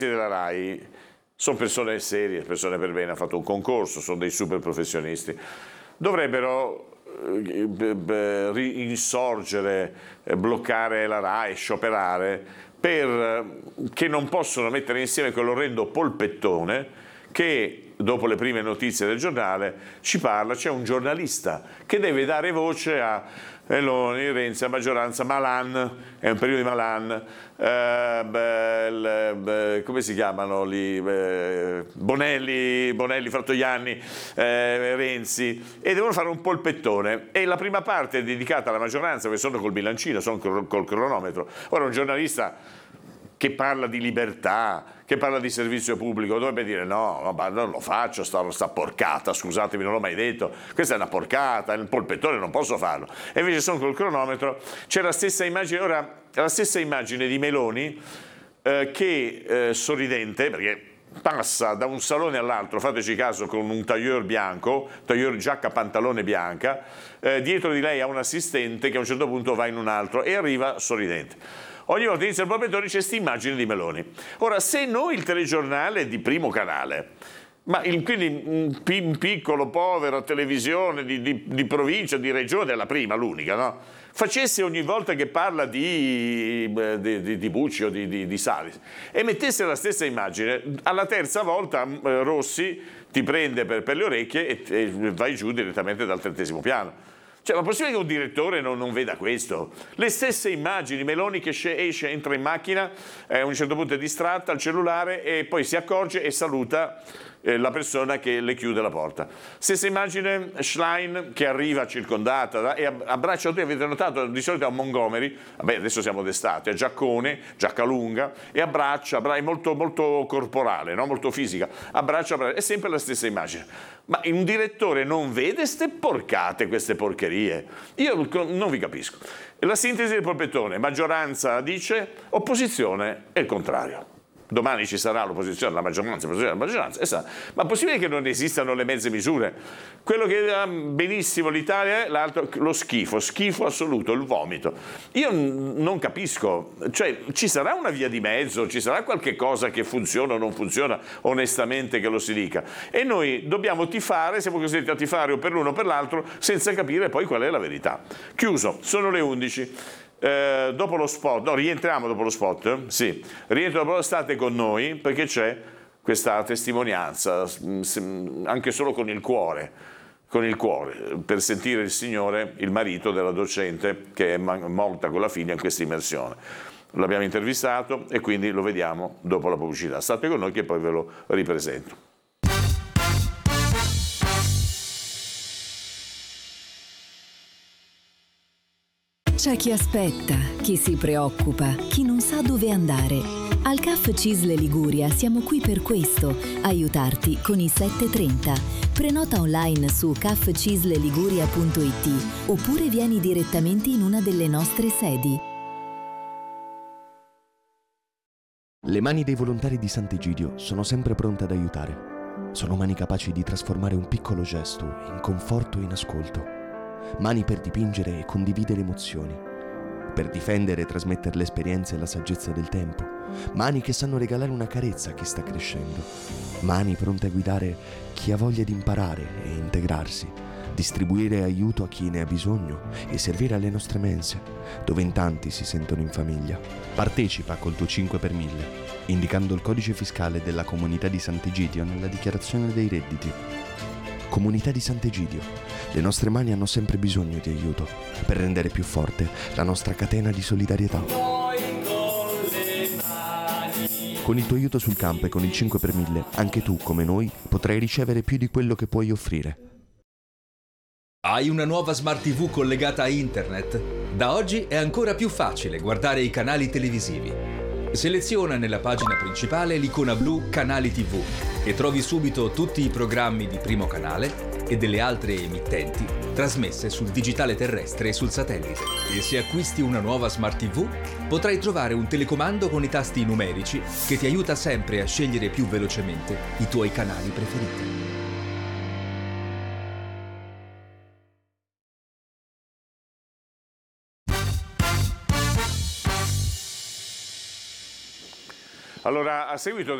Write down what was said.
della RAI sono persone serie, persone per bene, hanno fatto un concorso, sono dei super professionisti, dovrebbero insorgere, bloccare la RAI, scioperare, che non possono mettere insieme quell'orrendo polpettone che dopo le prime notizie del giornale ci parla. C'è un giornalista che deve dare voce a Meloni, Renzi, a maggioranza, Malan, è un periodo di Malan, come si chiamano lì, Bonelli, Frattoianni, Renzi, e devono fare un polpettone, e la prima parte è dedicata alla maggioranza, perché sono col bilancino, sono col cronometro. Ora un giornalista che parla di libertà, che parla di servizio pubblico, dovrebbe dire no, ma non lo faccio, sta porcata, scusatemi, non l'ho mai detto, questa è una porcata, il polpettone non posso farlo. E invece sono col cronometro, c'è la stessa immagine di Meloni che sorridente, perché passa da un salone all'altro, fateci caso, con un tailleur bianco, tailleur giacca pantalone bianca, dietro di lei ha un assistente che a un certo punto va in un altro e arriva sorridente. Ogni volta inizia il polpettone, c'è questa immagine di Meloni. Ora, se noi il telegiornale di primo canale, quindi un piccolo, povera televisione di provincia, di regione, della prima, l'unica, no? Facesse ogni volta che parla di Bucci o di Salis e mettesse la stessa immagine, alla terza volta Rossi ti prende per le orecchie e vai giù direttamente dal 30° piano. Cioè, ma è possibile che un direttore non veda questo? Le stesse immagini, Meloni che esce, entra in macchina, a un certo punto è distratta al cellulare e poi si accorge e saluta la persona che le chiude la porta. Stessa immagine Schlein che arriva circondata e abbraccia tutti. Avete notato, di solito a Montgomery, adesso siamo d'estate, a giaccone, giacca lunga, e abbraccia, è molto, molto corporale, no? Molto fisica, abbraccia, è sempre la stessa immagine. Ma un direttore non vede queste porcate, queste porcherie? Io non vi capisco. La sintesi del polpettone: maggioranza dice, opposizione è il contrario. Domani ci sarà l'opposizione, la maggioranza, ma è possibile che non esistano le mezze misure? Quello che va benissimo l'Italia è l'altro, lo schifo assoluto, il vomito. Io non capisco, cioè ci sarà una via di mezzo, ci sarà qualche cosa che funziona o non funziona, onestamente, che lo si dica. E noi dobbiamo tifare, siamo costretti a tifare o per l'uno o per l'altro, senza capire poi qual è la verità. Chiuso, sono le 11. Dopo lo spot, rientriamo dopo lo spot? Sì, state con noi perché c'è questa testimonianza, anche solo con il cuore, per sentire il signore, il marito della docente che è morta con la figlia in questa immersione. L'abbiamo intervistato e quindi lo vediamo dopo la pubblicità. State con noi che poi ve lo ripresento. C'è chi aspetta, chi si preoccupa, chi non sa dove andare. Al Caff Cisle Liguria siamo qui per questo, aiutarti con i 730. Prenota online su caffcisleliguria.it oppure vieni direttamente in una delle nostre sedi. Le mani dei volontari di Sant'Egidio sono sempre pronte ad aiutare. Sono mani capaci di trasformare un piccolo gesto in conforto e in ascolto. Mani per dipingere e condividere emozioni, per difendere e trasmettere l'esperienza e la saggezza del tempo. Mani che sanno regalare una carezza a chi sta crescendo. Mani pronte a guidare chi ha voglia di imparare e integrarsi, distribuire aiuto a chi ne ha bisogno e servire alle nostre mense, dove in tanti si sentono in famiglia. Partecipa col tuo 5 per 1000, indicando il codice fiscale della comunità di Sant'Egidio nella dichiarazione dei redditi. Comunità di Sant'Egidio, le nostre mani hanno sempre bisogno di aiuto per rendere più forte la nostra catena di solidarietà. Con il tuo aiuto sul campo e con il 5 per 1000, anche tu, come noi, potrai ricevere più di quello che puoi offrire. Hai una nuova Smart TV collegata a internet? Da oggi è ancora più facile guardare i canali televisivi. Seleziona nella pagina principale l'icona blu Canali TV e trovi subito tutti i programmi di Primo Canale e delle altre emittenti trasmesse sul digitale terrestre e sul satellite. E se acquisti una nuova Smart TV, potrai trovare un telecomando con i tasti numerici che ti aiuta sempre a scegliere più velocemente i tuoi canali preferiti. Allora, a seguito